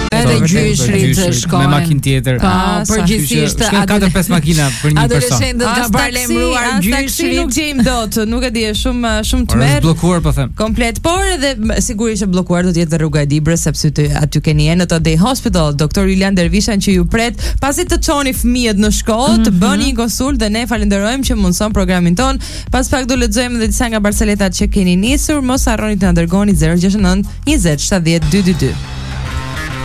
Edhe gjyshrit shkojnë me makinë tjetër. Përgjithsisht 4-5 makina për një person. Adoleshentët ka parlemruar gjyshrit. Nuk gjejmë dot, nuk e di, shumë të Është merr. bllokuar po them. Komplet, por edhe sigurisht që bllokuar do të jetë rruga e Dibrës sepse aty keni në Today Hospital, doktor Julian Dervishan që ju pret pasi të çoni fëmijët në shkollë, të bëni një konsult dhe ne falenderojmë që mundson programin ton. Pas pak do lexojmë edhe disa nga parceletat që keni nisur. Mos harroni të na dërgoni 069 20 70 222.